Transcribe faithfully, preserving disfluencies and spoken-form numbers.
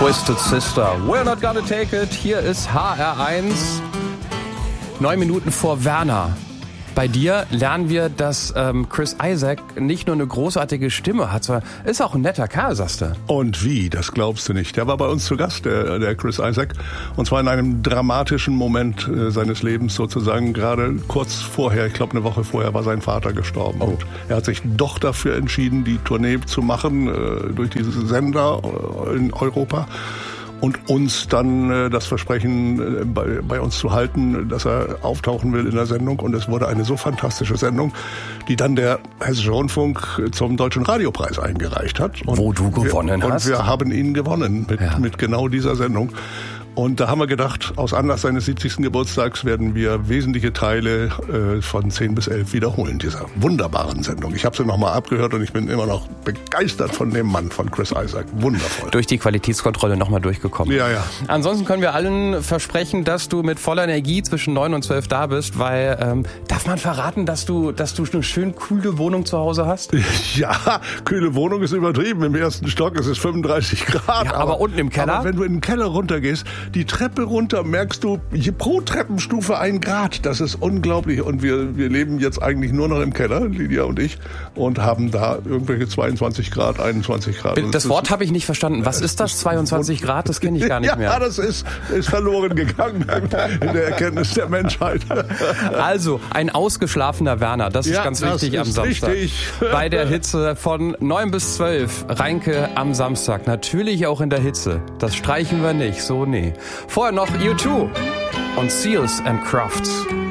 Twisted Sister, We're Not Gonna Take It. Hier ist H R eins. Neun Minuten vor Werner. Bei dir lernen wir, dass ähm, Chris Isaak nicht nur eine großartige Stimme hat, sondern ist auch ein netter Kerl, sagst du. Und wie, das glaubst du nicht. Der war bei uns zu Gast, der, der Chris Isaak. Und zwar in einem dramatischen Moment äh, seines Lebens sozusagen. Gerade kurz vorher, ich glaube eine Woche vorher, war sein Vater gestorben. Oh. Und er hat sich doch dafür entschieden, die Tournee zu machen äh, durch diese Sender äh, in Europa. Und uns dann äh, das Versprechen äh, bei, bei uns zu halten, dass er auftauchen will in der Sendung. Und es wurde eine so fantastische Sendung, die dann der Hessische Rundfunk zum Deutschen Radiopreis eingereicht hat. Und Wo du gewonnen wir, hast. Und wir haben ihn gewonnen mit, ja. mit genau dieser Sendung. Und da haben wir gedacht, aus Anlass seines siebzigsten Geburtstags werden wir wesentliche Teile äh, von zehn bis elf wiederholen, dieser wunderbaren Sendung. Ich habe sie nochmal abgehört und ich bin immer noch begeistert von dem Mann, von Chris Isaak. Wundervoll. Durch die Qualitätskontrolle nochmal durchgekommen. Ja, ja. Ansonsten können wir allen versprechen, dass du mit voller Energie zwischen neun und zwölf da bist, weil, ähm, darf man verraten, dass du, dass du eine schön kühle Wohnung zu Hause hast? Ja, kühle Wohnung ist übertrieben. Im ersten Stock ist es fünfunddreißig Grad. Ja, aber, aber unten im Keller? Aber wenn du in den Keller runtergehst, die Treppe runter, merkst du je pro Treppenstufe ein Grad. Das ist unglaublich. Und wir, wir leben jetzt eigentlich nur noch im Keller, Lydia und ich, und haben da irgendwelche zweiundzwanzig Grad, einundzwanzig Grad. Das, das Wort habe ich nicht verstanden. Was ist das, zweiundzwanzig Grad? Das kenne ich gar nicht mehr. Ja, das ist, ist verloren gegangen in der Erkenntnis der Menschheit. Also, ein ausgeschlafener Werner, das ist ja, ganz das wichtig ist am Samstag. Richtig. Bei der Hitze von neun bis zwölf. Reinke am Samstag. Natürlich auch in der Hitze. Das streichen wir nicht, so nee. Vorher noch U zwei und Seals and Crofts.